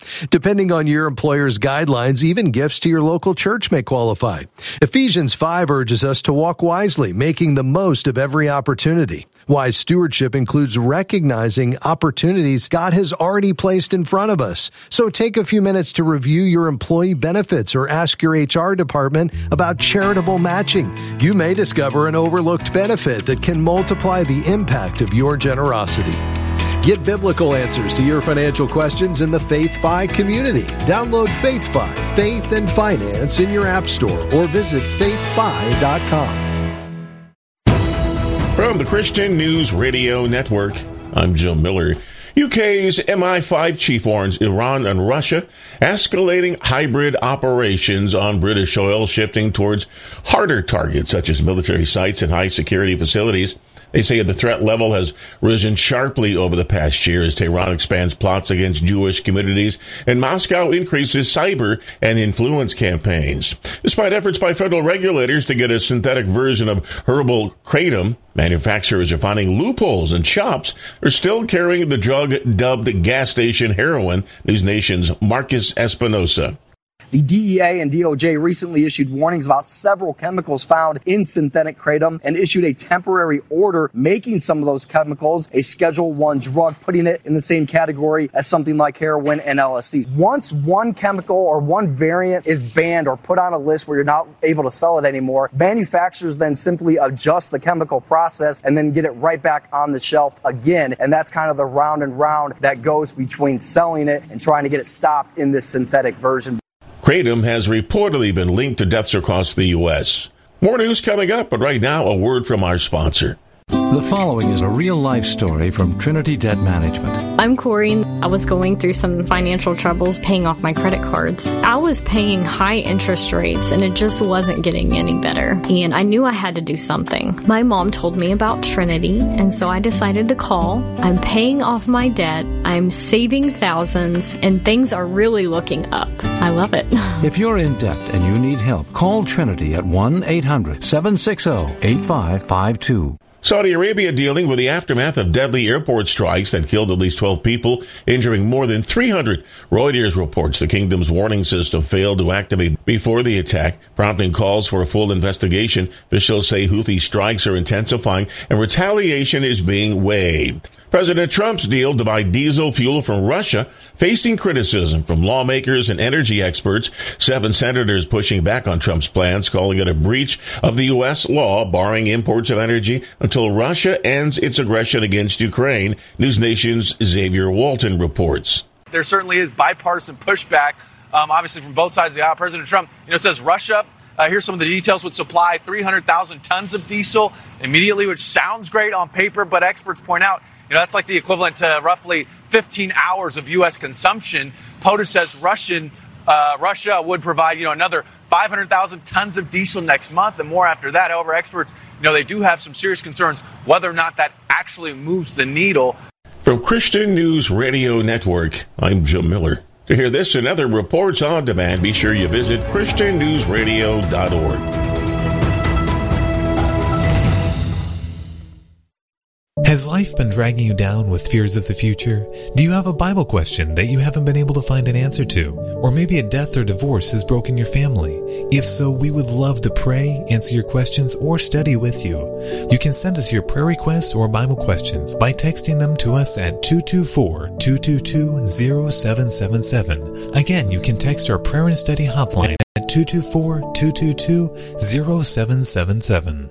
Depending on your employer's guidelines, even gifts to your local church may qualify. Ephesians 5 urges us to walk wisely, making the most of every opportunity. Wise stewardship includes recognizing opportunities God has already placed in front of us. So take a few minutes to review your employee benefits or ask your HR department about charitable matching. You may discover an overlooked benefit that can multiply the impact of your generosity. Get biblical answers to your financial questions in the FaithFi community. Download FaithFi, Faith and Finance in your app store or visit faithfi.com. From the Christian News Radio Network, I'm Jim Miller. UK's MI5 chief warns Iran and Russia escalating hybrid operations on British soil, shifting towards harder targets such as military sites and high-security facilities. They say the threat level has risen sharply over the past year as Tehran expands plots against Jewish communities and Moscow increases cyber and influence campaigns. Despite efforts by federal regulators to get a synthetic version of herbal kratom, manufacturers are finding loopholes, and shops are still carrying the drug dubbed gas station heroin. News Nation's Marcus Espinosa. The DEA and DOJ recently issued warnings about several chemicals found in synthetic kratom and issued a temporary order making some of those chemicals a Schedule I drug, putting it in the same category as something like heroin and LSD. Once one chemical or one variant is banned or put on a list where you're not able to sell it anymore, manufacturers then simply adjust the chemical process and then get it right back on the shelf again. And that's kind of the round and round that goes between selling it and trying to get it stopped in this synthetic version. Kratom has reportedly been linked to deaths across the U.S. More news coming up, but right now, a word from our sponsor. The following is a real-life story from Trinity Debt Management. I'm Corey. I was going through some financial troubles paying off my credit cards. I was paying high interest rates, and it just wasn't getting any better. And I knew I had to do something. My mom told me about Trinity, and so I decided to call. I'm paying off my debt. I'm saving thousands, and things are really looking up. I love it. If you're in debt and you need help, call Trinity at 1-800-760-8552. Saudi Arabia dealing with the aftermath of deadly airport strikes that killed at least 12 people, injuring more than 300. Reuters reports the kingdom's warning system failed to activate before the attack, prompting calls for a full investigation. Officials say Houthi strikes are intensifying and retaliation is being weighed. President Trump's deal to buy diesel fuel from Russia facing criticism from lawmakers and energy experts. 7 senators pushing back on Trump's plans, calling it a breach of the U.S. law barring imports of energy until Russia ends its aggression against Ukraine. News Nation's Xavier Walton reports. There certainly is bipartisan pushback, obviously from both sides of the aisle. President Trump, says Russia, here's some of the details, would supply 300,000 tons of diesel immediately, which sounds great on paper, but experts point out, that's like the equivalent to roughly 15 hours of U.S. consumption. POTUS says Russia would provide, another 500,000 tons of diesel next month and more after that. However, experts, they do have some serious concerns whether or not that actually moves the needle. From Christian News Radio Network, I'm Jim Miller. To hear this and other reports on demand, be sure you visit ChristianNewsRadio.org. Has life been dragging you down with fears of the future? Do you have a Bible question that you haven't been able to find an answer to? Or maybe a death or divorce has broken your family? If so, we would love to pray, answer your questions, or study with you. You can send us your prayer requests or Bible questions by texting them to us at 224-222-0777. Again, you can text our prayer and study hotline at 224-222-0777.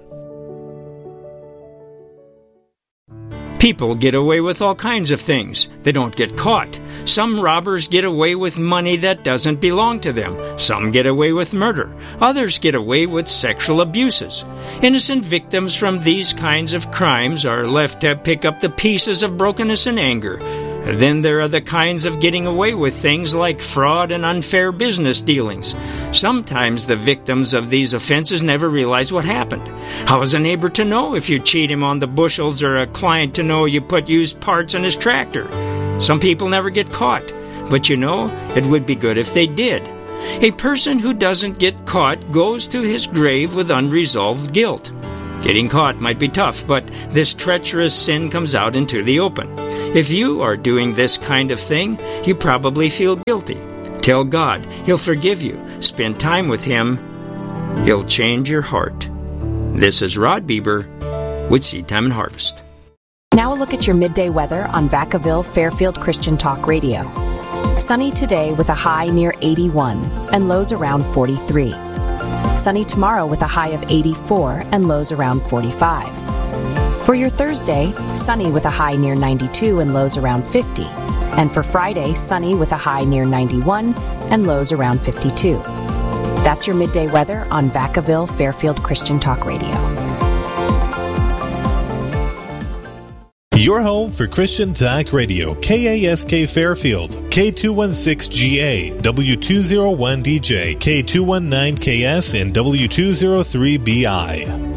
People get away with all kinds of things. They don't get caught. Some robbers get away with money that doesn't belong to them. Some get away with murder. Others get away with sexual abuses. Innocent victims from these kinds of crimes are left to pick up the pieces of brokenness and anger. Then there are the kinds of getting away with things like fraud and unfair business dealings. Sometimes the victims of these offenses never realize what happened. How is a neighbor to know if you cheat him on the bushels, or a client to know you put used parts in his tractor? Some people never get caught, but it would be good if they did. A person who doesn't get caught goes to his grave with unresolved guilt. Getting caught might be tough, but this treacherous sin comes out into the open. If you are doing this kind of thing, you probably feel guilty. Tell God. He'll forgive you. Spend time with Him. He'll change your heart. This is Rod Bieber with Seed Time and Harvest. Now a look at your midday weather on Vacaville Fairfield Christian Talk Radio. Sunny today with a high near 81 and lows around 43. Sunny tomorrow with a high of 84 and lows around 45. For your Thursday, sunny with a high near 92 and lows around 50. And for Friday, sunny with a high near 91 and lows around 52. That's your midday weather on Vacaville Fairfield Christian Talk Radio. Your home for Christian Talk Radio, KASK Fairfield, K216GA, W201DJ, K219KS, and W203BI.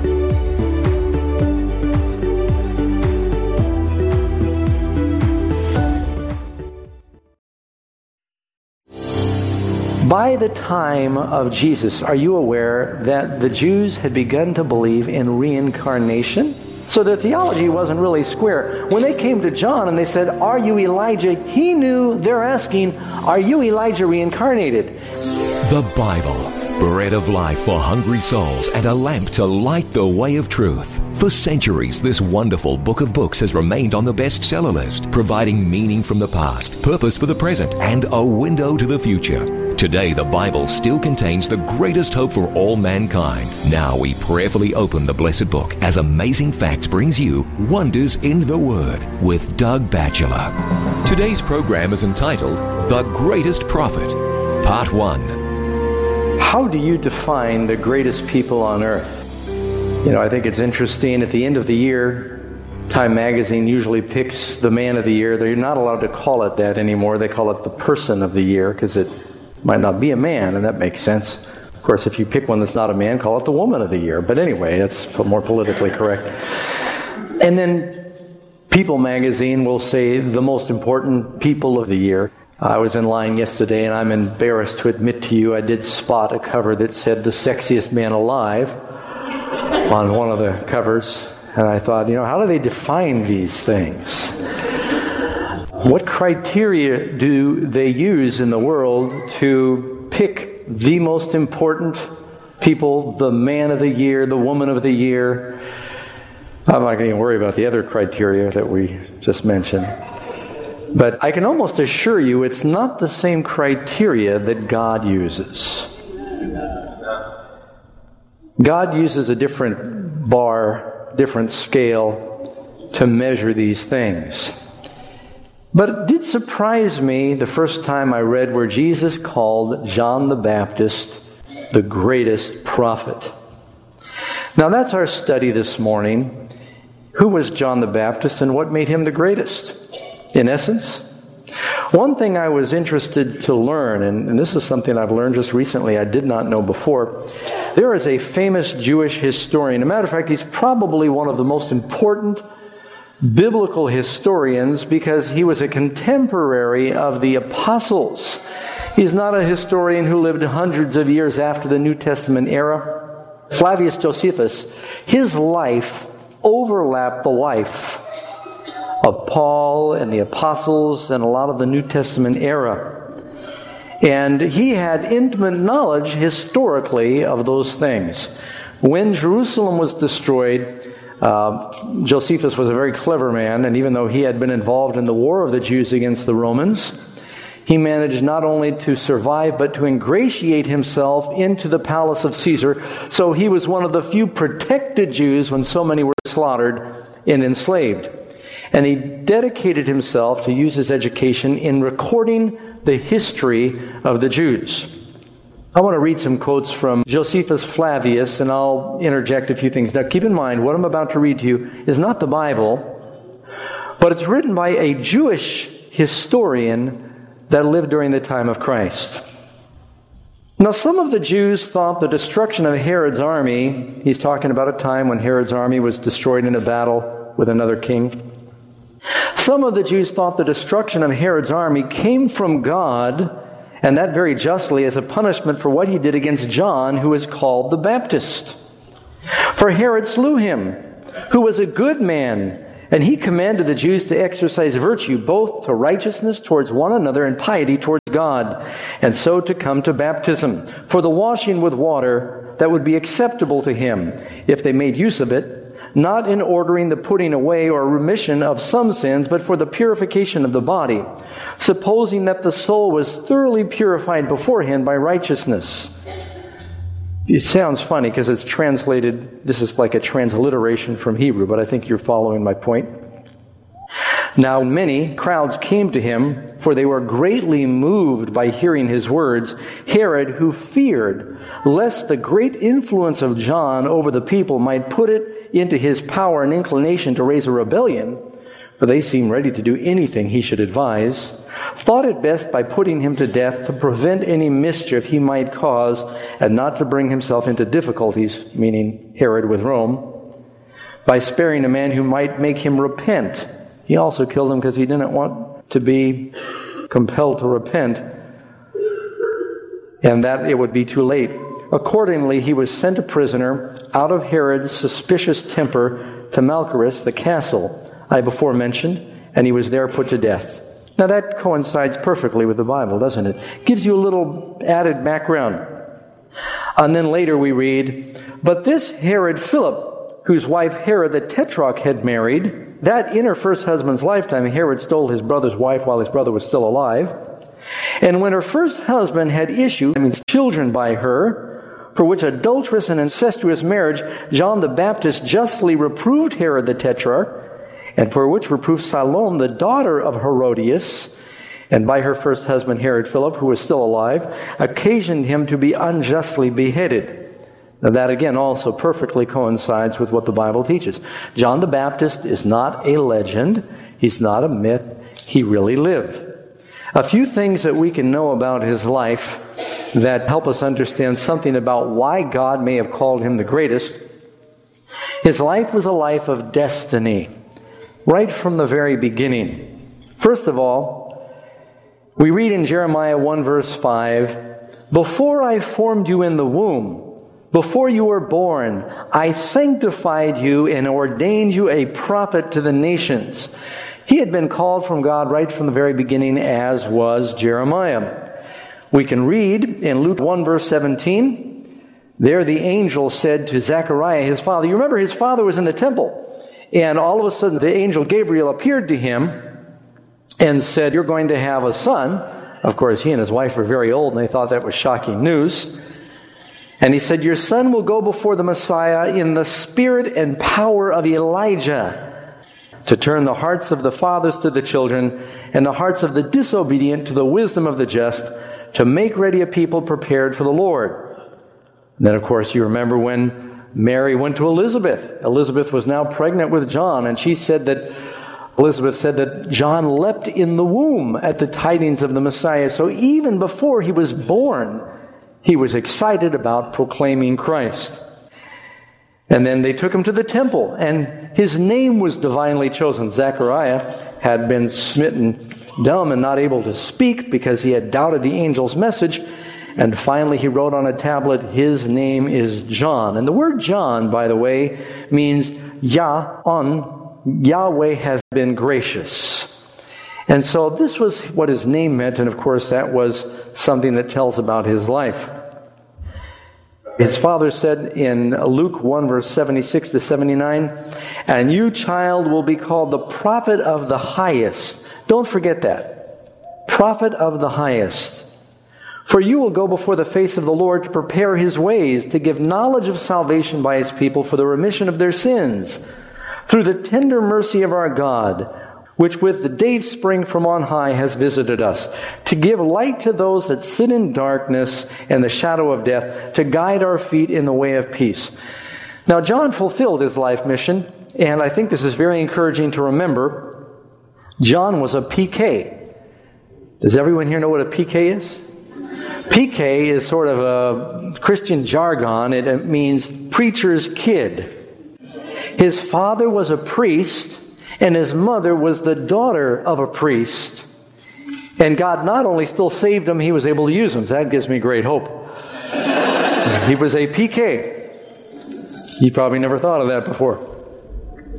By the time of Jesus, are you aware that the Jews had begun to believe in reincarnation? So their theology wasn't really square. When they came to John and they said, "Are you Elijah?" he knew they're asking, "Are you Elijah reincarnated?" The Bible, bread of life for hungry souls and a lamp to light the way of truth. For centuries, this wonderful book of books has remained on the bestseller list, providing meaning from the past, purpose for the present, and a window to the future. Today, the Bible still contains the greatest hope for all mankind. Now we prayerfully open the blessed book as Amazing Facts brings you Wonders in the Word with Doug Batchelor. Today's program is entitled The Greatest Prophet, Part 1. How do you define the greatest people on earth? You know, I think it's interesting. At the end of the year, Time Magazine usually picks the man of the year. They're not allowed to call it that anymore. They call it the person of the year because it might not be a man, and that makes sense. Of course, if you pick one that's not a man, call it the woman of the year. But anyway, that's more politically correct. And then People Magazine will say the most important people of the year. I was in line yesterday, and I'm embarrassed to admit to you I did spot a cover that said the sexiest man alive on one of the covers. And I thought, how do they define these things? What criteria do they use in the world to pick the most important people, the man of the year, the woman of the year? I'm not going to worry about the other criteria that we just mentioned. But I can almost assure you it's not the same criteria that God uses. God uses a different bar, different scale to measure these things. But it did surprise me the first time I read where Jesus called John the Baptist the greatest prophet. Now that's our study this morning. Who was John the Baptist and what made him the greatest? In essence, one thing I was interested to learn, and this is something I've learned just recently, I did not know before. There is a famous Jewish historian. As a matter of fact, he's probably one of the most important biblical historians because he was a contemporary of the apostles. He's not a historian who lived hundreds of years after the New Testament era. Flavius Josephus, his life overlapped the life of Paul and the apostles and a lot of the New Testament era. And he had intimate knowledge historically of those things. When Jerusalem was destroyed, Josephus was a very clever man, and even though he had been involved in the war of the Jews against the Romans, he managed not only to survive, but to ingratiate himself into the palace of Caesar. So he was one of the few protected Jews when so many were slaughtered and enslaved. And he dedicated himself to use his education in recording the history of the Jews. I want to read some quotes from Josephus Flavius, and I'll interject a few things. Now, keep in mind, what I'm about to read to you is not the Bible, but it's written by a Jewish historian that lived during the time of Christ. Now, some of the Jews thought the destruction of Herod's army, he's talking about a time when Herod's army was destroyed in a battle with another king. Some of the Jews thought the destruction of Herod's army came from God, and that very justly as a punishment for what he did against John, who is called the Baptist. For Herod slew him, who was a good man And he commanded the Jews to exercise virtue, both to righteousness towards one another and piety towards God, and so to come to baptism, for the washing with water that would be acceptable to him, if they made use of it, not in ordering the putting away or remission of some sins, but for the purification of the body, supposing that the soul was thoroughly purified beforehand by righteousness. It sounds funny because it's translated, this is like a transliteration from Hebrew, but I think you're following my point. Now many crowds came to him, for they were greatly moved by hearing his words. Herod, who feared lest the great influence of John over the people might put it into his power and inclination to raise a rebellion, for they seemed ready to do anything he should advise, thought it best by putting him to death to prevent any mischief he might cause and not to bring himself into difficulties, meaning Herod with Rome, by sparing a man who might make him repent. He also killed him because he didn't want to be compelled to repent, and that it would be too late. Accordingly, he was sent a prisoner out of Herod's suspicious temper to Malchus, the castle I before mentioned, and he was there put to death. Now that coincides perfectly with the Bible, doesn't it? Gives you a little added background. And then later we read, but this Herod Philip, whose wife Herod the Tetrarch had married, that in her first husband's lifetime, Herod stole his brother's wife while his brother was still alive. And when her first husband had issued children by her, for which adulterous and incestuous marriage John the Baptist justly reproved Herod the Tetrarch, and for which reproof Salome, the daughter of Herodias, and by her first husband Herod Philip, who was still alive, occasioned him to be unjustly beheaded. Now that again also perfectly coincides with what the Bible teaches. John the Baptist is not a legend. He's not a myth. He really lived. A few things that we can know about his life that help us understand something about why God may have called him the greatest. His life was a life of destiny, right from the very beginning. First of all, we read in Jeremiah 1 verse 5, before I formed you in the womb, before you were born, I sanctified you and ordained you a prophet to the nations. He had been called from God right from the very beginning, as was Jeremiah. We can read in Luke 1 verse 17, there the angel said to Zechariah, his father, you remember his father was in the temple, and all of a sudden the angel Gabriel appeared to him and said, you're going to have a son. Of course, he and his wife were very old, and they thought that was shocking news. And he said, your son will go before the Messiah in the spirit and power of Elijah, to turn the hearts of the fathers to the children, and the hearts of the disobedient to the wisdom of the just, to make ready a people prepared for the Lord. And then, of course, you remember when Mary went to Elizabeth. Elizabeth was now pregnant with John, and Elizabeth said that John leapt in the womb at the tidings of the Messiah. So even before he was born, he was excited about proclaiming Christ. And then they took him to the temple, and his name was divinely chosen. Zechariah had been smitten dumb and not able to speak because he had doubted the angel's message. And finally he wrote on a tablet, his name is John. And the word John, by the way, means Yahweh has been gracious. And so this was what his name meant, and of course that was something that tells about his life. His father said in Luke 1 verse 76 to 79, and you, child, will be called the prophet of the highest. Don't forget that. Prophet of the highest. For you will go before the face of the Lord to prepare his ways, to give knowledge of salvation by his people for the remission of their sins, through the tender mercy of our God, which with the day spring from on high has visited us, to give light to those that sit in darkness and the shadow of death, to guide our feet in the way of peace. Now, John fulfilled his life mission, and I think this is very encouraging to remember. John was a PK. Does everyone here know what a PK is? PK is sort of a Christian jargon. It means preacher's kid. His father was a priest, and his mother was the daughter of a priest. And God not only still saved him, he was able to use him. So that gives me great hope. He was a PK. You probably never thought of that before.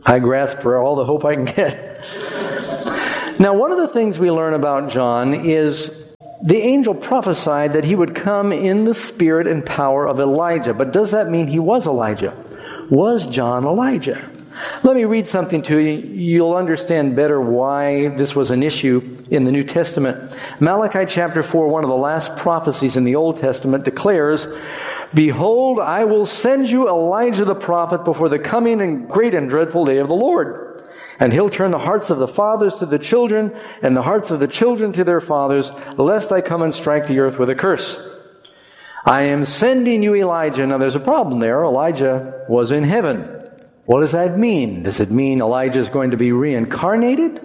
I grasp for all the hope I can get. Now, one of the things we learn about John is the angel prophesied that he would come in the spirit and power of Elijah. But does that mean he was Elijah? Was John Elijah? Let me read something to you. You'll understand better why this was an issue in the New Testament. Malachi chapter 4, one of the last prophecies in the Old Testament, declares, "Behold, I will send you Elijah the prophet before the coming and great and dreadful day of the Lord. And he'll turn the hearts of the fathers to the children, and the hearts of the children to their fathers, lest I come and strike the earth with a curse. I am sending you Elijah." Now there's a problem there. Elijah was in heaven. What does that mean? Does it mean Elijah is going to be reincarnated?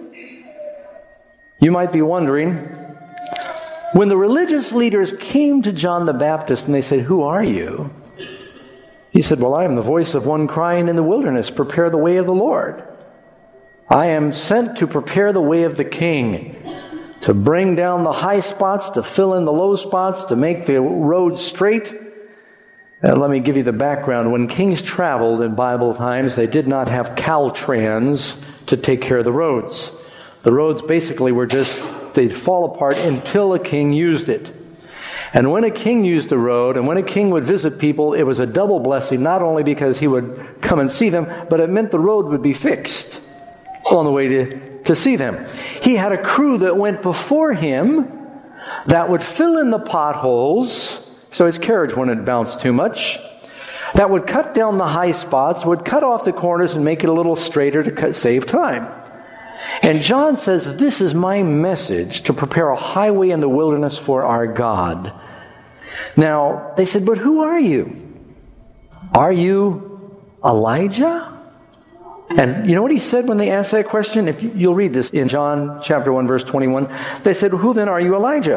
You might be wondering, when the religious leaders came to John the Baptist and they said, "Who are you?" He said, "Well, I am the voice of one crying in the wilderness, prepare the way of the Lord. I am sent to prepare the way of the King, to bring down the high spots, to fill in the low spots, to make the road straight." And let me give you the background. When kings traveled in Bible times, they did not have Caltrans to take care of the roads. The roads basically were they'd fall apart until a king used it. And when a king used the road, and when a king would visit people, it was a double blessing, not only because he would come and see them, but it meant the road would be fixed on the way to see them. He had a crew that went before him that would fill in the potholes, so his carriage wouldn't bounce too much, that would cut down the high spots, would cut off the corners and make it a little straighter to save time. And John says, "This is my message, to prepare a highway in the wilderness for our God." Now, they said, "But who are you? Are you Elijah?" And you know what he said when they asked that question? If you'll read this in John chapter 1, verse 21. They said, "Who then are you, Elijah?"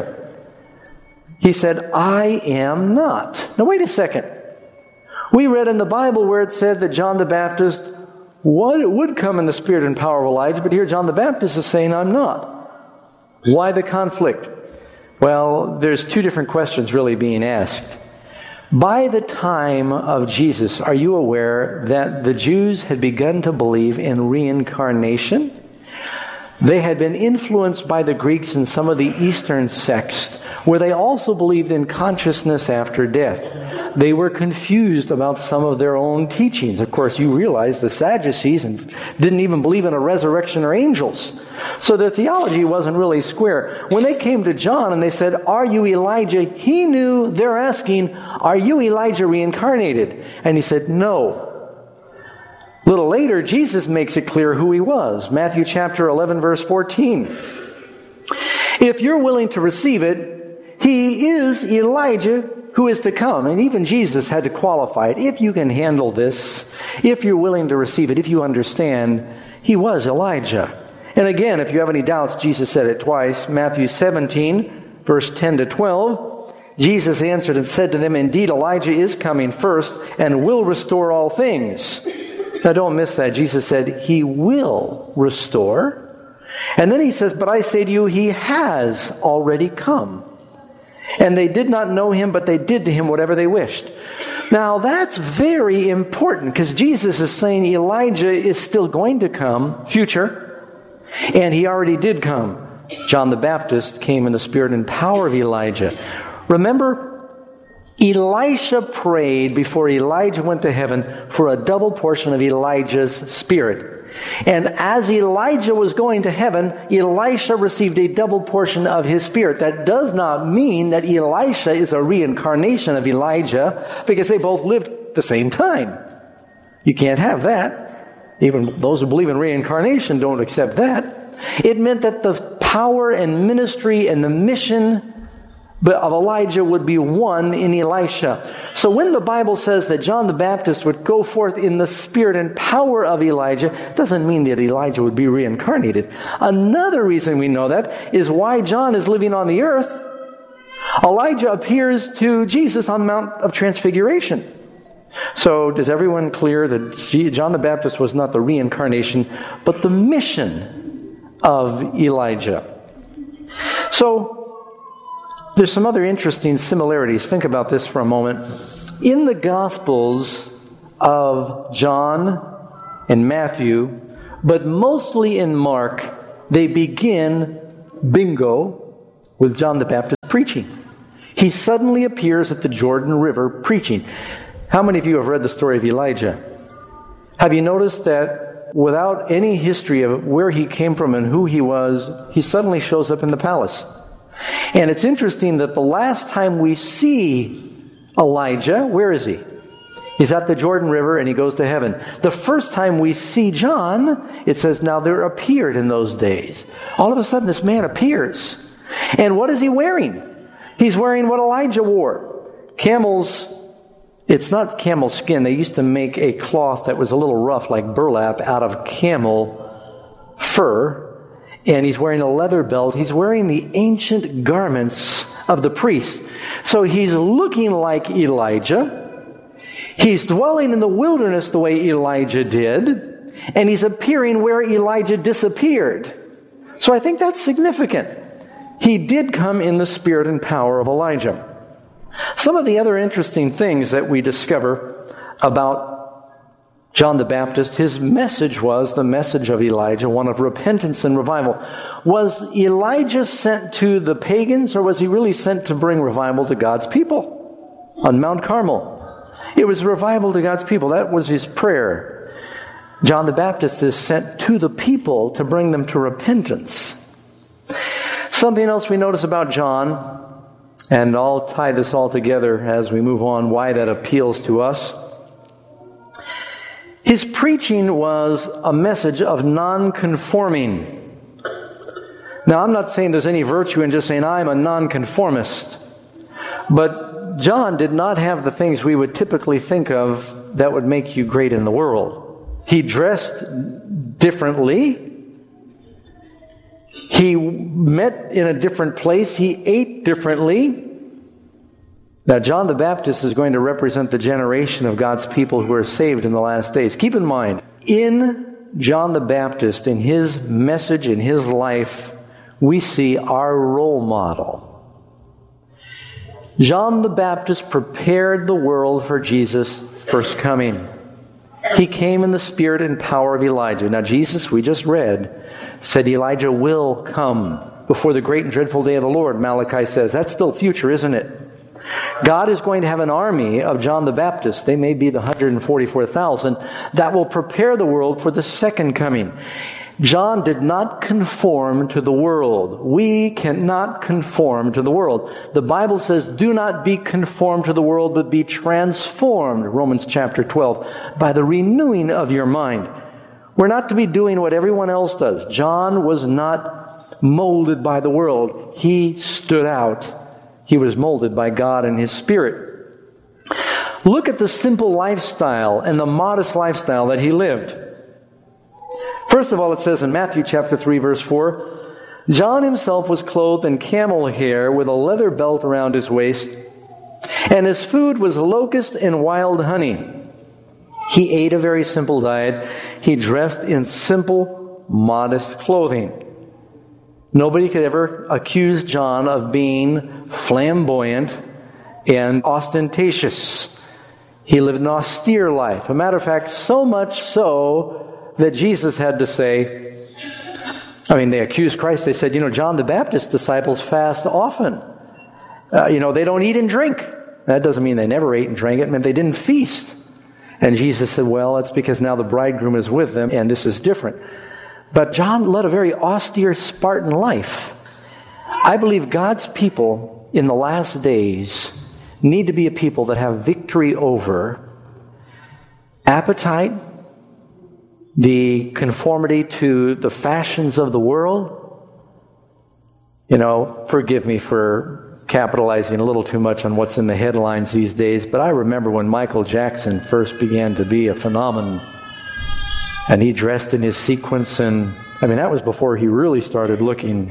He said, "I am not." Now wait a second. We read in the Bible where it said that John the Baptist would come in the spirit and power of Elijah, but here John the Baptist is saying, "I'm not." Why the conflict? Well, there's two different questions really being asked. By the time of Jesus, are you aware that the Jews had begun to believe in reincarnation? They had been influenced by the Greeks and some of the Eastern sects, where they also believed in consciousness after death. They were confused about some of their own teachings. Of course, you realize the Sadducees didn't even believe in a resurrection or angels. So their theology wasn't really square. When they came to John and they said, "Are you Elijah?" he knew they're asking, "Are you Elijah reincarnated?" And he said, "No." A little later, Jesus makes it clear who he was. Matthew chapter 11, verse 14. If you're willing to receive it, he is Elijah who is to come. And even Jesus had to qualify it. If you can handle this, if you're willing to receive it, if you understand, he was Elijah. And again, if you have any doubts, Jesus said it twice. Matthew 17, verse 10 to 12. Jesus answered and said to them, "Indeed, Elijah is coming first and will restore all things." Now don't miss that. Jesus said he will restore. And then he says, "But I say to you, he has already come. And they did not know him, but they did to him whatever they wished." Now that's very important, because Jesus is saying Elijah is still going to come, future, and he already did come. John the Baptist came in the spirit and power of Elijah. Remember, Elisha prayed before Elijah went to heaven for a double portion of Elijah's spirit. And as Elijah was going to heaven, Elisha received a double portion of his spirit. That does not mean that Elisha is a reincarnation of Elijah, because they both lived at the same time. You can't have that. Even those who believe in reincarnation don't accept that. It meant that the power and ministry and the mission of Elijah would be one in Elisha. So when the Bible says that John the Baptist would go forth in the spirit and power of Elijah, it doesn't mean that Elijah would be reincarnated. Another reason we know that is why John is living on the earth. Elijah appears to Jesus on the Mount of Transfiguration. So does everyone clear that John the Baptist was not the reincarnation, but the mission of Elijah? So there's some other interesting similarities. Think about this for a moment. In the Gospels of John and Matthew, but mostly in Mark, they begin, bingo, with John the Baptist preaching. He suddenly appears at the Jordan River preaching. How many of you have read the story of Elijah? Have you noticed that without any history of where he came from and who he was, he suddenly shows up in the palace? And it's interesting that the last time we see Elijah, where is he? He's at the Jordan River and he goes to heaven. The first time we see John, it says, now there appeared in those days. All of a sudden this man appears. And what is he wearing? He's wearing what Elijah wore. Camels, it's not camel skin. They used to make a cloth that was a little rough like burlap out of camel fur. And he's wearing a leather belt. He's wearing the ancient garments of the priest. So he's looking like Elijah. He's dwelling in the wilderness the way Elijah did. And he's appearing where Elijah disappeared. So I think that's significant. He did come in the spirit and power of Elijah. Some of the other interesting things that we discover about John the Baptist, his message was the message of Elijah, one of repentance and revival. Was Elijah sent to the pagans, or was he really sent to bring revival to God's people on Mount Carmel? It was revival to God's people. That was his prayer. John the Baptist is sent to the people to bring them to repentance. Something else we notice about John, and I'll tie this all together as we move on, why that appeals to us. His preaching was a message of non-conforming. Now, I'm not saying there's any virtue in just saying, I'm a non-conformist. But John did not have the things we would typically think of that would make you great in the world. He dressed differently. He met in a different place. He ate differently. Now, John the Baptist is going to represent the generation of God's people who are saved in the last days. Keep in mind, in John the Baptist, in his message, in his life, we see our role model. John the Baptist prepared the world for Jesus' first coming. He came in the spirit and power of Elijah. Now, Jesus, we just read, said Elijah will come before the great and dreadful day of the Lord, Malachi says. That's still future, isn't it? God is going to have an army of John the Baptist. They may be the 144,000 that will prepare the world for the second coming. John did not conform to the world. We cannot conform to the world. The Bible says, do not be conformed to the world, but be transformed, Romans chapter 12, by the renewing of your mind. We're not to be doing what everyone else does. John was not molded by the world. He stood out. He was molded by God and His Spirit. Look at the simple lifestyle and the modest lifestyle that he lived. First of all, it says in Matthew chapter 3, verse 4, John himself was clothed in camel hair with a leather belt around his waist, and his food was locust and wild honey. He ate a very simple diet. He dressed in simple, modest clothing. Nobody could ever accuse John of being flamboyant and ostentatious. He lived an austere life. A matter of fact, so much so that Jesus had to say, they accused Christ. They said, John the Baptist's disciples fast often. They don't eat and drink. That doesn't mean they never ate and drank. It meant they didn't feast. And Jesus said, well, that's because now the bridegroom is with them, and this is different. But John led a very austere, Spartan life. I believe God's people in the last days need to be a people that have victory over appetite, the conformity to the fashions of the world. Forgive me for capitalizing a little too much on what's in the headlines these days, but I remember when Michael Jackson first began to be a phenomenon. And he dressed in his sequins, and that was before he really started looking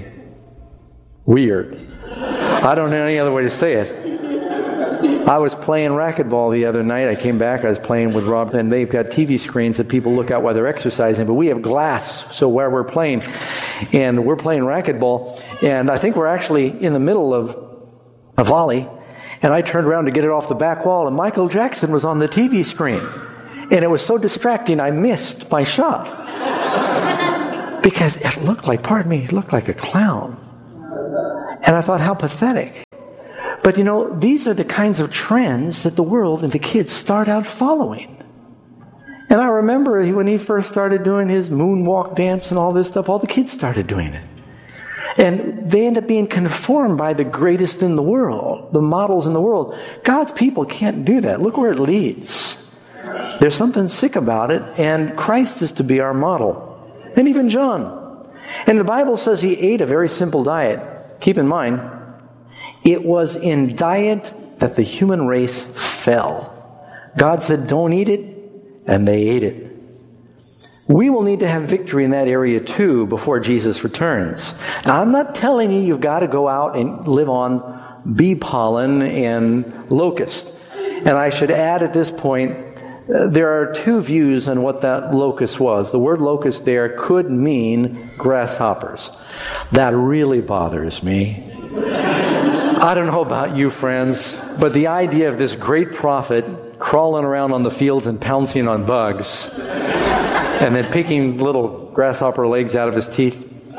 weird. I don't know any other way to say it. I was playing racquetball the other night. I came back, I was playing with Rob, and they've got TV screens that people look at while they're exercising, but we have glass, so where we're playing, and we're playing racquetball, and I think we're actually in the middle of a volley, and I turned around to get it off the back wall, and Michael Jackson was on the TV screen. And it was so distracting, I missed my shot. Because it looked like, it looked like a clown. And I thought, how pathetic. But these are the kinds of trends that the world and the kids start out following. And I remember when he first started doing his moonwalk dance and all this stuff, all the kids started doing it. And they end up being conformed by the greatest in the world, the models in the world. God's people can't do that. Look where it leads. There's something sick about it, and Christ is to be our model. And even John. And the Bible says he ate a very simple diet. Keep in mind, it was in diet that the human race fell. God said, don't eat it, and they ate it. We will need to have victory in that area too before Jesus returns. Now, I'm not telling you you've got to go out and live on bee pollen and locust. And I should add at this point, there are two views on what that locust was. The word locust there could mean grasshoppers. That really bothers me. I don't know about you, friends, but the idea of this great prophet crawling around on the fields and pouncing on bugs and then picking little grasshopper legs out of his teeth.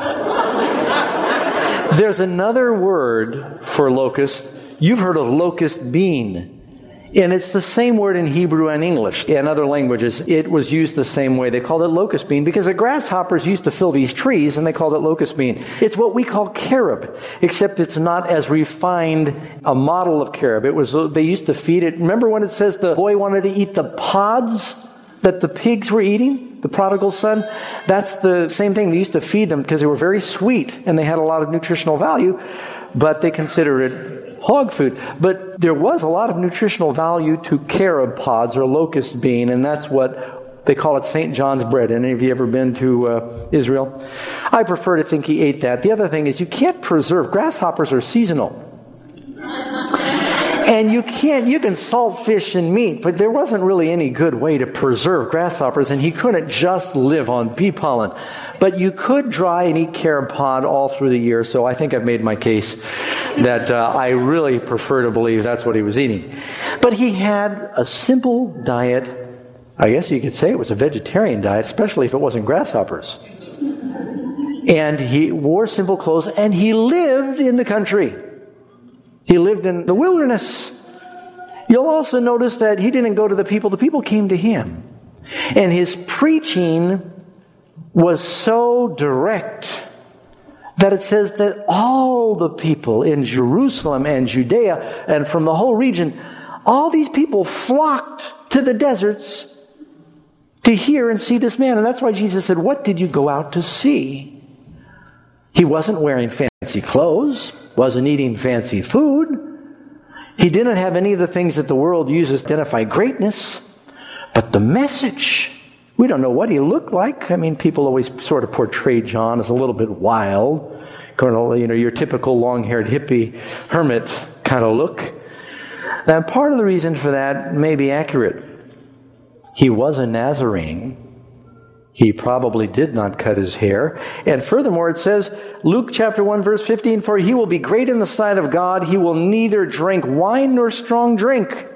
There's another word for locust. You've heard of locust bean. And it's the same word in Hebrew and English. In other languages, it was used the same way. They called it locust bean because the grasshoppers used to fill these trees, and they called it locust bean. It's what we call carob, except it's not as refined a model of carob. They used to feed it. Remember when it says the boy wanted to eat the pods that the pigs were eating? The prodigal son? That's the same thing. They used to feed them because they were very sweet, and they had a lot of nutritional value, but they considered it hog food. But there was a lot of nutritional value to carob pods or locust bean, and that's what they call it St. John's bread. Any of you ever been to Israel? I prefer to think he ate that. The other thing is you can't preserve. Grasshoppers are seasonal. And you can salt fish and meat, but there wasn't really any good way to preserve grasshoppers, and he couldn't just live on bee pollen. But you could dry and eat carob pod all through the year, so I think I've made my case that I really prefer to believe that's what he was eating. But he had a simple diet. I guess you could say it was a vegetarian diet, especially if it wasn't grasshoppers. And he wore simple clothes, and he lived in the country. He lived in the wilderness. You'll also notice that he didn't go to the people came to him. And his preaching was so direct that it says that all the people in Jerusalem and Judea and from the whole region, all these people flocked to the deserts to hear and see this man. And that's why Jesus said, what did you go out to see? He wasn't wearing fancy clothes, wasn't eating fancy food. He didn't have any of the things that the world uses to identify greatness. But the message, we don't know what he looked like. I mean, people always sort of portray John as a little bit wild. Your typical long-haired hippie hermit kind of look. Now, part of the reason for that may be accurate. He was a Nazarene. He probably did not cut his hair. And furthermore, it says, Luke chapter 1, verse 15, for he will be great in the sight of God. He will neither drink wine nor strong drink.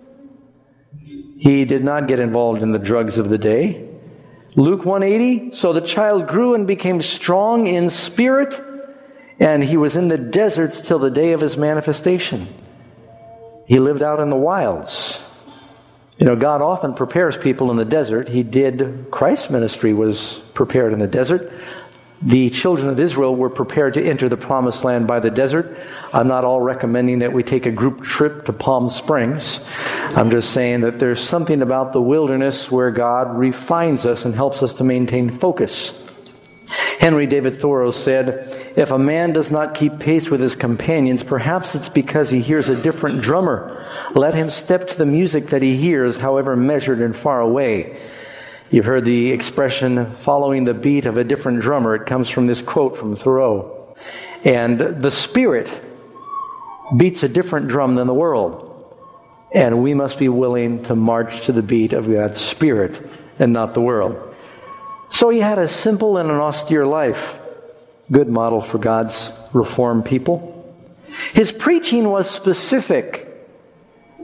He did not get involved in the drugs of the day. Luke 1:80, so the child grew and became strong in spirit, and he was in the deserts till the day of his manifestation. He lived out in the wilds. God often prepares people in the desert. He did. Christ's ministry was prepared in the desert. The children of Israel were prepared to enter the promised land by the desert. I'm not all recommending that we take a group trip to Palm Springs. I'm just saying that there's something about the wilderness where God refines us and helps us to maintain focus. Henry David Thoreau said, if a man does not keep pace with his companions, perhaps it's because he hears a different drummer. Let him step to the music that he hears, however measured and far away. You've heard the expression, following the beat of a different drummer. It comes from this quote from Thoreau. And the Spirit beats a different drum than the world. And we must be willing to march to the beat of God's Spirit and not the world. So he had a simple and an austere life. Good model for God's reformed people. His preaching was specific.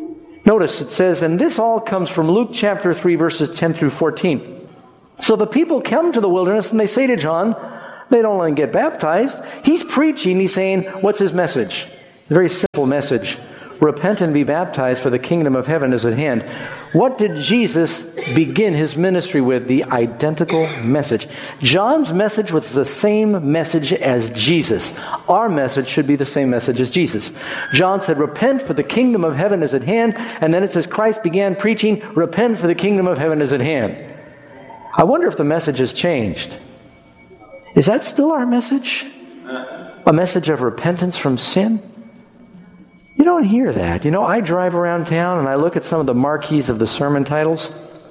Notice it says, and this all comes from Luke chapter 3, verses 10 through 14. So the people come to the wilderness and they say to John, they don't let him get baptized. He's preaching, he's saying, what's his message? A very simple message. Repent and be baptized, for the kingdom of heaven is at hand. What did Jesus begin his ministry with? The identical message. John's message was the same message as Jesus. Our message should be the same message as Jesus. John said, repent, for the kingdom of heaven is at hand. And then it says Christ began preaching, repent, for the kingdom of heaven is at hand. I wonder if the message has changed. Is that still our message? A message of repentance from sin? You don't hear that. You know, I drive around town and I look at some of the marquees of the sermon titles.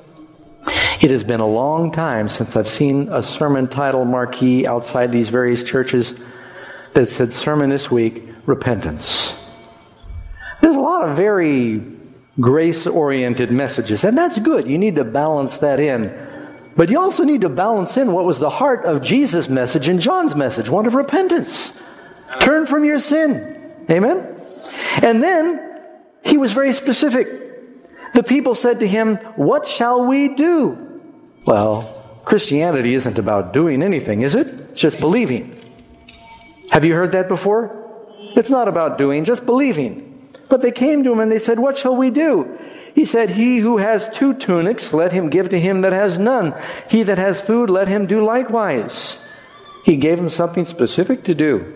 It has been a long time since I've seen a sermon title marquee outside these various churches that said, sermon this week, repentance. There's a lot of very grace-oriented messages, and that's good. You need to balance that in. But you also need to balance in what was the heart of Jesus' message and John's message, one of repentance. Turn from your sin. Amen? And then, he was very specific. The people said to him, what shall we do? Well, Christianity isn't about doing anything, is it? It's just believing. Have you heard that before? It's not about doing, just believing. But they came to him and they said, what shall we do? He said, he who has 2 tunics, let him give to him that has none. He that has food, let him do likewise. He gave him something specific to do.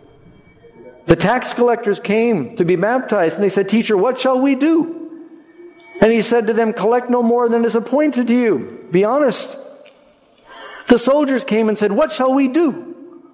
The tax collectors came to be baptized, and they said, teacher, what shall we do? And he said to them, collect no more than is appointed to you. Be honest. The soldiers came and said, what shall we do?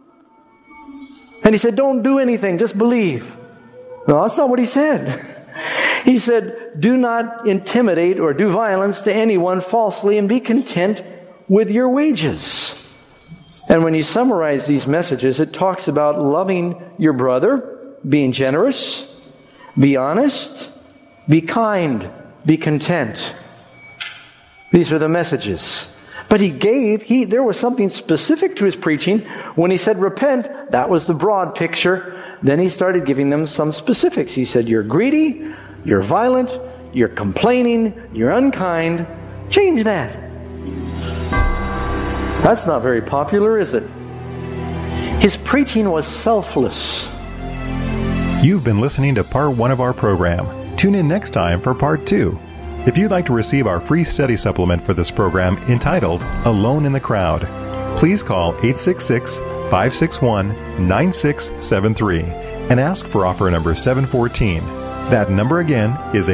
And he said, don't do anything, just believe. No, that's not what he said. He said, do not intimidate or do violence to anyone falsely, and be content with your wages. And when you summarize these messages, it talks about loving your brother, being generous, be honest, be kind, be content. These are the messages. But there was something specific to his preaching. When he said repent, that was the broad picture. Then he started giving them some specifics. He said, you're greedy, you're violent, you're complaining, you're unkind. Change that. That's not very popular, is it? His preaching was selfless. You've been listening to part 1 of our program. Tune in next time for part 2. If you'd like to receive our free study supplement for this program entitled Alone in the Crowd, please call 866-561-9673 and ask for offer number 714. That number again is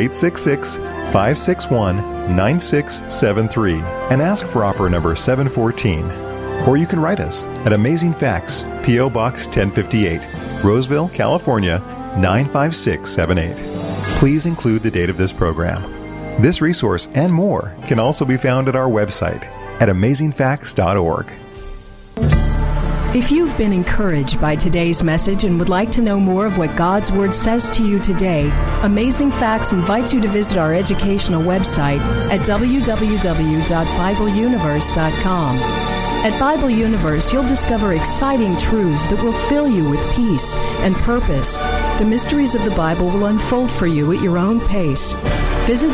866-561-9673 and ask for offer number 714. Or you can write us at Amazing Facts, P.O. Box 1058, Roseville, California, 95678. Please include the date of this program. This resource and more can also be found at our website at amazingfacts.org. If you've been encouraged by today's message and would like to know more of what God's Word says to you today, Amazing Facts invites you to visit our educational website at www.BibleUniverse.com. At Bible Universe, you'll discover exciting truths that will fill you with peace and purpose. The mysteries of the Bible will unfold for you at your own pace. Visit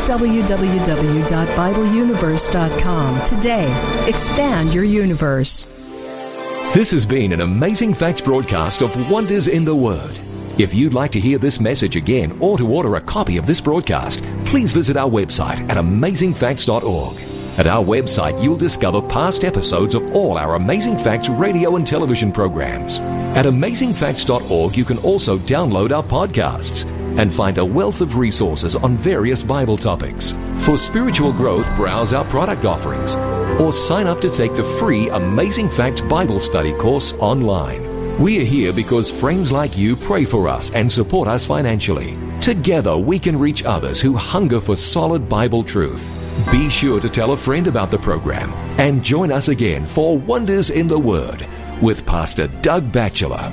www.BibleUniverse.com today. Expand your universe. This has been an Amazing Facts broadcast of Wonders in the Word. If you'd like to hear this message again or to order a copy of this broadcast, please visit our website at amazingfacts.org. At our website, you'll discover past episodes of all our Amazing Facts radio and television programs. At amazingfacts.org, you can also download our podcasts and find a wealth of resources on various Bible topics. For spiritual growth, browse our product offerings or sign up to take the free Amazing Facts Bible Study course online. We are here because friends like you pray for us and support us financially. Together, we can reach others who hunger for solid Bible truth. Be sure to tell a friend about the program and join us again for Wonders in the Word with Pastor Doug Batchelor.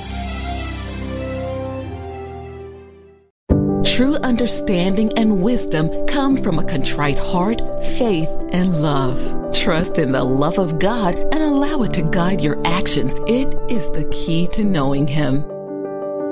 True understanding and wisdom come from a contrite heart, faith, and love. Trust in the love of God and allow it to guide your actions. It is the key to knowing Him.